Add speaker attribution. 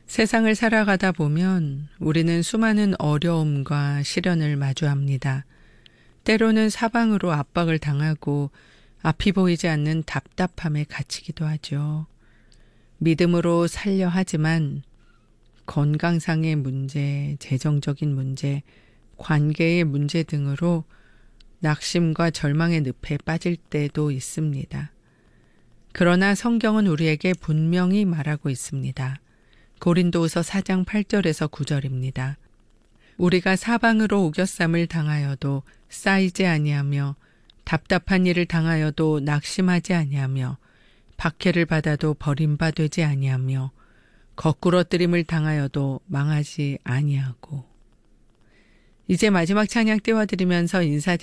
Speaker 1: 세상을 살아가다 보면 우리는 수많은 어려움과 시련을 마주합니다. 때로는 사방으로 압박을 당하고 앞이 보이지 않는 답답함에 갇히기도 하죠. 믿음으로 살려 하지만 건강상의 문제, 재정적인 문제, 관계의 문제 등으로 낙심과 절망의 늪에 빠질 때도 있습니다. 그러나 성경은 우리에게 분명히 말하고 있습니다. 고린도후서 4장 8절에서 9절입니다. 우리가 사방으로 우겨쌈을 당하여도 쌓이지 아니하며 답답한 일을 당하여도 낙심하지 아니하며 박해를 받아도 버림받지 아니하며 거꾸러뜨림을 당하여도 망하지 아니하고. 이제 마지막 찬양 띄워드리면서 인사드립니다.